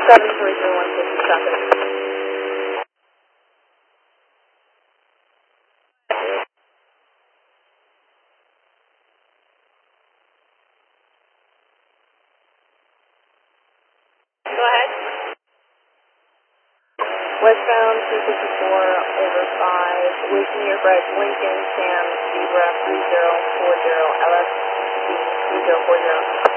73316, traffic. Go ahead. Westbound 254 over 5, Wake New York Red, Lincoln, Sam, Zebra 3040, LS 3040.